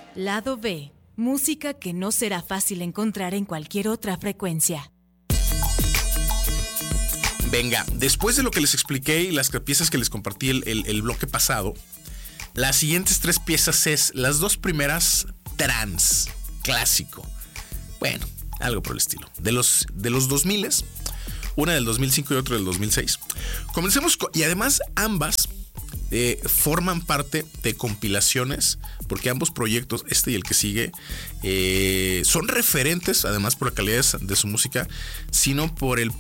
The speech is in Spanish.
Lado B. Música que no será fácil encontrar en cualquier otra frecuencia. Venga, después de lo que les expliqué y las piezas que les compartí el bloque pasado, las siguientes 3 piezas es las 2 primeras trance, clásico. Bueno, algo por el estilo. De los 2000, una del 2005 y otra del 2006. Comencemos y además ambas forman parte de compilaciones, porque ambos proyectos, este y el que sigue, son referentes, además por la calidad de su música, sino por el